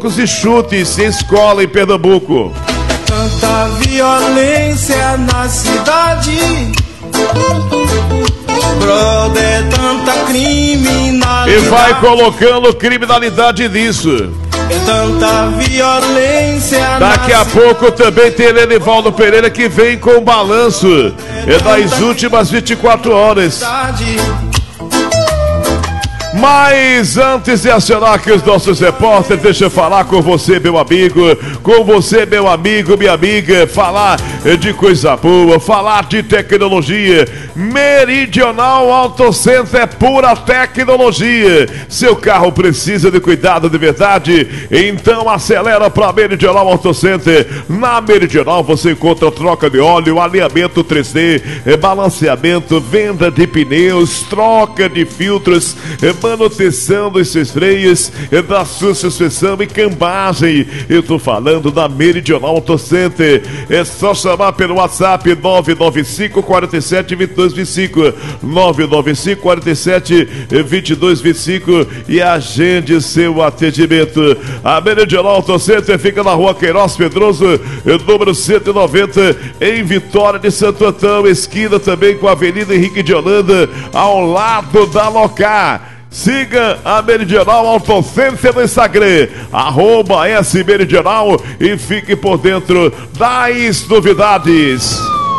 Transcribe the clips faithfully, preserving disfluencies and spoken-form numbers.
e chutes em escola em Pernambuco. Tanta violência na cidade, brother, tanta criminalidade. E vai colocando criminalidade nisso. Tanta violência. Daqui a pouco também tem Lenivaldo Pereira que vem com o balanço das últimas vinte e quatro horas. Mas antes de acionar aqui os nossos repórteres, deixa eu falar com você, meu amigo, com você, meu amigo, minha amiga, falar de coisa boa, falar de tecnologia. Meridional Auto Center é pura tecnologia. Seu carro precisa de cuidado de verdade? Então acelera para Meridional Auto Center. Na Meridional você encontra troca de óleo, alinhamento três D, balanceamento, venda de pneus, troca de filtros, manutenção dos seus freios, da sua suspensão e cambagem. Eu tô falando da Meridional Auto Center. É só chamar pelo WhatsApp nove nove cinco, quatro sete, dois dois dois cinco, nove nove cinco, quatro sete, dois dois dois cinco e agende seu atendimento. A Meridional Auto Center fica na rua Queiroz Pedroso, número cento e noventa, em Vitória de Santo Antão, esquina também com a Avenida Henrique de Holanda, ao lado da Locar. Siga a Meridional Auto Center no Instagram, arroba S Meridional, e fique por dentro das novidades.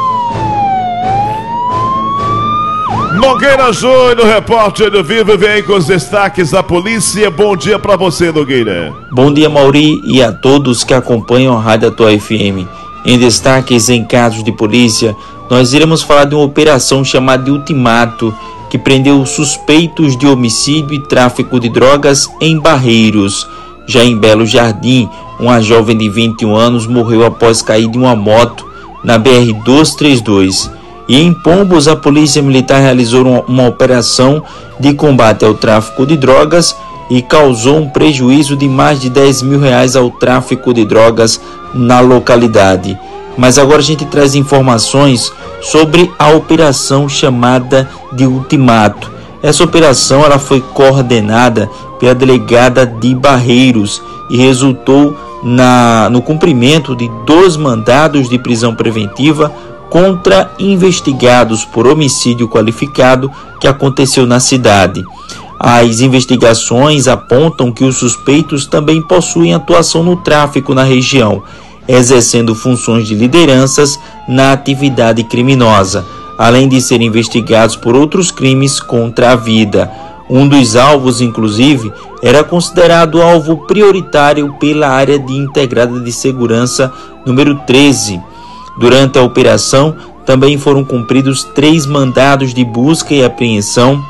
Nogueira Júnior, repórter do Vivo, vem com os destaques da polícia. Bom dia para você, Nogueira. Bom dia, Mauri, e a todos que acompanham a Rádio Atual F M. Em destaques em casos de polícia, nós iremos falar de uma operação chamada de Ultimato, que prendeu suspeitos de homicídio e tráfico de drogas em Barreiros. Já em Belo Jardim, uma jovem de vinte e um anos morreu após cair de uma moto na B R duzentos e trinta e dois. E em Pombos, a Polícia Militar realizou uma, uma operação de combate ao tráfico de drogas e causou um prejuízo de mais de dez mil reais ao tráfico de drogas na localidade. Mas agora a gente traz informações sobre a operação chamada de Ultimato. Essa operação ela foi coordenada pela delegada de Barreiros e resultou na, no cumprimento de dois mandados de prisão preventiva contra investigados por homicídio qualificado que aconteceu na cidade. As investigações apontam que os suspeitos também possuem atuação no tráfico na região, exercendo funções de lideranças na atividade criminosa, além de serem investigados por outros crimes contra a vida. Um dos alvos, inclusive, era considerado alvo prioritário pela Área de Integrada de Segurança número treze. Durante a operação, também foram cumpridos três mandados de busca e apreensão.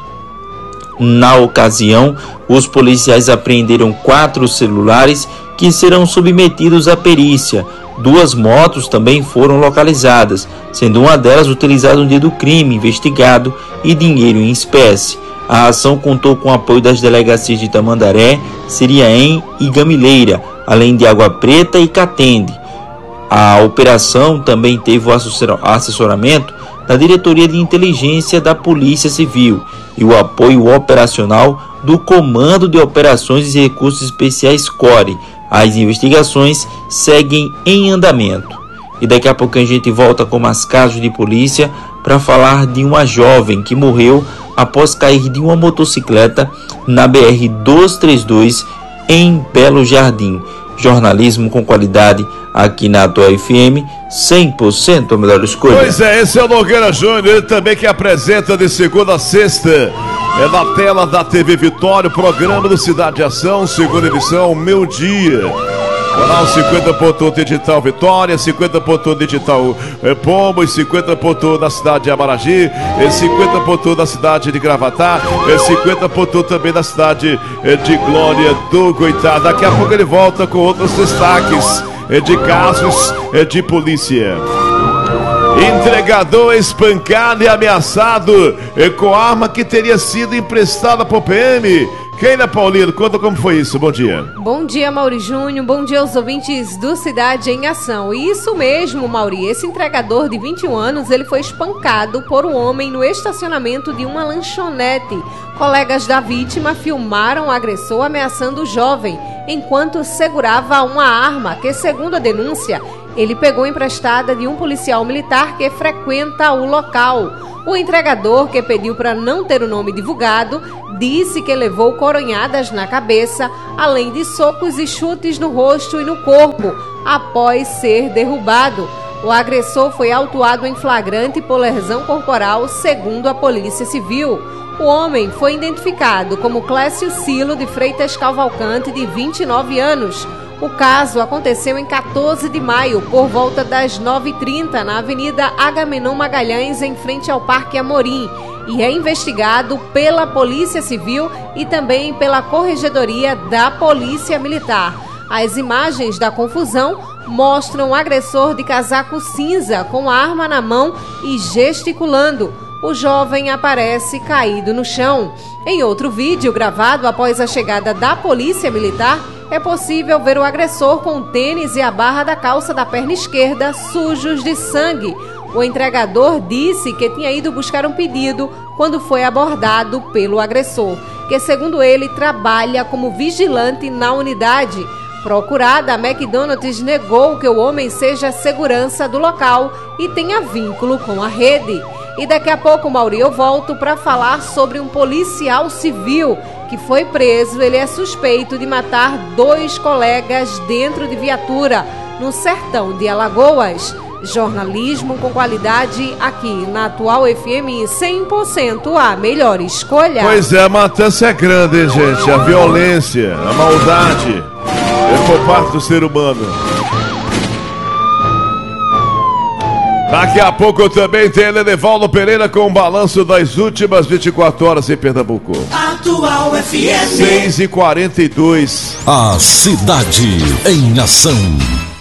Na ocasião, os policiais apreenderam quatro celulares que serão submetidos à perícia. Duas motos também foram localizadas, sendo uma delas utilizada no dia do crime investigado, e dinheiro em espécie. A ação contou com o apoio das delegacias de Tamandaré, Siriaém e Gamileira, além de Água Preta e Catende. A operação também teve o assessoramento da Diretoria de Inteligência da Polícia Civil e o apoio operacional do Comando de Operações e Recursos Especiais CORE. As investigações seguem em andamento. E daqui a pouco a gente volta com mais casos de polícia para falar de uma jovem que morreu após cair de uma motocicleta na B R duzentos e trinta e dois em Belo Jardim. Jornalismo com qualidade aqui na Atual F M, cem por cento a melhor escolha. Pois é, esse é o Nogueira Júnior, ele também que apresenta de segunda a sexta, é na tela da T V Vitória, o programa do Cidade de Ação, segunda edição, Meu Dia. Canal cinquenta ponto um Digital Vitória, cinquenta ponto um Digital eh, Pombo, cinquenta ponto um na cidade de Amaragi, eh, cinquenta ponto um na cidade de Gravatá, eh, cinquenta ponto um também na cidade eh, de Glória do Goitá. Daqui a pouco ele volta com outros destaques eh, de casos eh, de polícia. Entregador espancado e ameaçado eh, com arma que teria sido emprestada por P M. Keila Paulino, conta como foi isso, bom dia. Bom dia, Mauri Júnior, bom dia aos ouvintes do Cidade em Ação. Isso mesmo, Mauri, esse entregador de vinte e um anos, ele foi espancado por um homem no estacionamento de uma lanchonete. Colegas da vítima filmaram o agressor ameaçando o jovem enquanto segurava uma arma que, segundo a denúncia, ele pegou emprestada de um policial militar que frequenta o local. O entregador, que pediu para não ter o nome divulgado, disse que levou coronhadas na cabeça, além de socos e chutes no rosto e no corpo, após ser derrubado. O agressor foi autuado em flagrante por lesão corporal, segundo a Polícia Civil. O homem foi identificado como Clécio Silo de Freitas Cavalcante, de vinte e nove anos. O caso aconteceu em quatorze de maio, por volta das nove e trinta, na Avenida Agamenon Magalhães, em frente ao Parque Amorim, e é investigado pela Polícia Civil e também pela Corregedoria da Polícia Militar. As imagens da confusão mostram o agressor de casaco cinza com a arma na mão e gesticulando. O jovem aparece caído no chão. Em outro vídeo gravado após a chegada da Polícia Militar, é possível ver o agressor com o tênis e a barra da calça da perna esquerda sujos de sangue. O entregador disse que tinha ido buscar um pedido quando foi abordado pelo agressor, que, segundo ele, trabalha como vigilante na unidade. Procurada, a McDonald's negou que o homem seja segurança do local e tenha vínculo com a rede. E daqui a pouco, Mauri, eu volto para falar sobre um policial civil que foi preso. Ele é suspeito de matar dois colegas dentro de viatura no sertão de Alagoas. Jornalismo com qualidade aqui na Atual F M, cem por cento a melhor escolha. Pois é, a matança é grande, hein, gente? A violência, a maldade é por parte do ser humano. Daqui a pouco eu também tenho Enevaldo Pereira com o balanço das últimas vinte e quatro horas em Pernambuco. Atual F M seis e quarenta e dois. A cidade em ação.